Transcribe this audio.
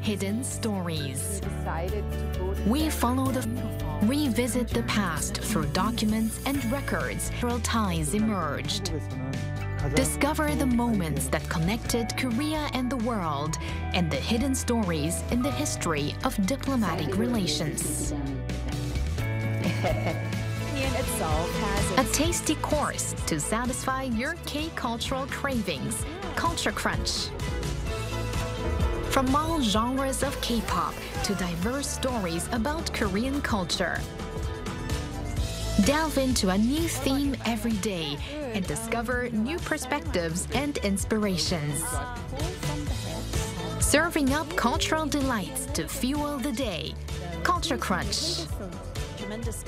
Hidden Stories. We revisit the past through documents and records. Cultural ties emerged. Discover the moments that connected Korea and the world, and the hidden stories in the history of diplomatic relations. A tasty course to satisfy your K-cultural cravings, Culture Crunch. From all genres of K-pop to diverse stories about Korean culture. Delve into a new theme every day and discover new perspectives and inspirations. Serving up cultural delights to fuel the day. Culture Crunch.